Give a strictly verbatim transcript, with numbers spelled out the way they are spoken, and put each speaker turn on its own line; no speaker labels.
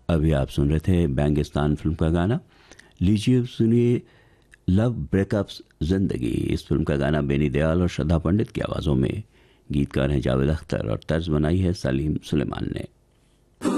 अभी आप सुन रहे थे बैंगिस्तान फिल्म का गाना। लीजिए सुनिए लव ब्रेकअप्स जिंदगी। इस फिल्म का गाना बेनी दयाल और श्रद्धा पंडित की आवाज़ों में। गीतकार हैं जावेद अख्तर और तर्ज बनाई है सलीम सुलेमान ने।